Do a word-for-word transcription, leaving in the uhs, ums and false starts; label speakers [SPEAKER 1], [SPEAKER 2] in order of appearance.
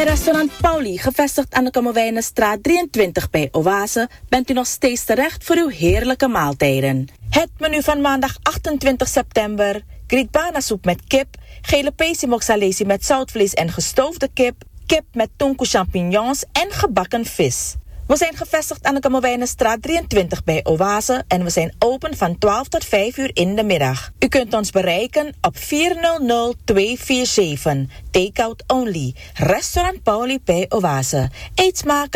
[SPEAKER 1] Bij restaurant Pauli, gevestigd aan de Kommerwijnenstraat drieëntwintig bij Oase, bent u nog steeds terecht voor uw heerlijke maaltijden. Het menu van maandag achtentwintig september: grietbanasoep met kip, gele pesimoksalesi met zoutvlees en gestoofde kip, kip met tonku champignons en gebakken vis. We zijn gevestigd aan de Kommerwijnenstraat drieëntwintig bij Oase en we zijn open van twaalf tot vijf uur in de middag. U kunt ons bereiken op vier nul nul twee vier zeven, takeout only, restaurant Pauli bij Oase. Eet smakelijk.